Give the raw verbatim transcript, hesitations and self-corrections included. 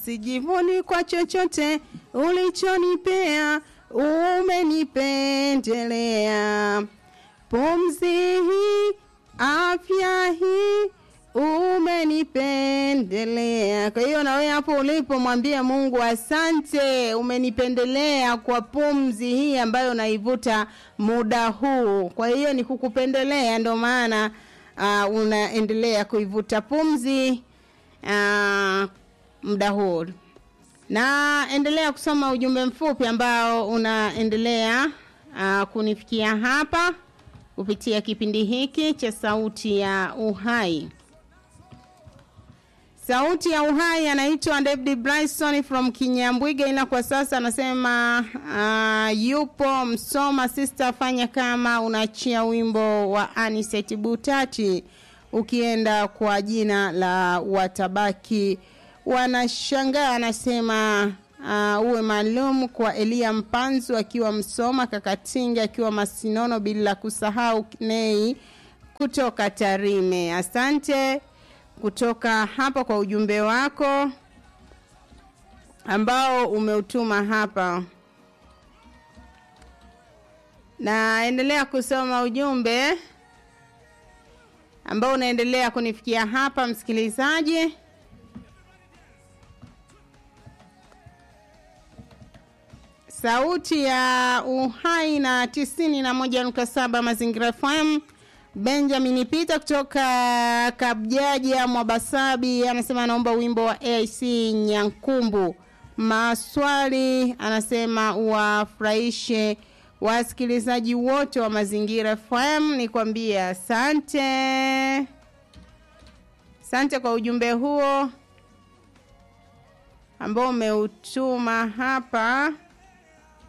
Sijivuni kwa chochote ulichonipea, umenipendelea. Pumzi hii, afya hii, umenipendelea. Kwa hiyo na wewe hapo ulipo mwambie Mungu asante, umenipendelea kwa pumzi hii ambayo naivuta muda huu. Kwa hiyo ni kukupendelea, ndio maana uh, unaendelea kuivuta pumzi uh, muda huu. Na endelea kusoma ujumbe mfupi ambao unaendelea uh, kunifikia hapa kupitia kipindi hiki cha Sauti ya Uhai. Sauti ya Uhai anaitwa David Bryson from Kinyambwige, ila kwa sasa anasema uh, yupo Msoma. Sister, fanya kama unachia wimbo wa Aniseti Butati ukienda kwa jina la Watabaki Wanashangaa. Anasema uh, uwe maalum kwa Elia Mpanzu akiwa Msoma, Kakatinga akiwa Masinono, bila kusahau Nei kutoka Tarime. Asante kutoka hapa kwa ujumbe wako ambao umeutuma hapa. Na endelea kusoma ujumbe ambao unaendelea kunifikia hapa, msikilizaji. Sauti ya Uhai na tisini na moja nukta saba Mazingira F M. Benjamin Peter kutoka Kabjaja Mwabasabi anasema naomba wimbo wa A I C Nyankumbu. Maswali anasema wafurahishe wasikilizaji wote wa Mazingira F M. Nikwambia asante. Asante kwa ujumbe huo ambao umeutuma hapa.